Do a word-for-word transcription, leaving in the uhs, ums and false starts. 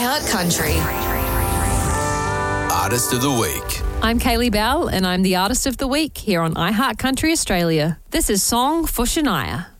iHeart Country. Artist of the Week. I'm Kaylee Bell, and I'm the Artist of the Week here on iHeart Country Australia. This is Song for Shania.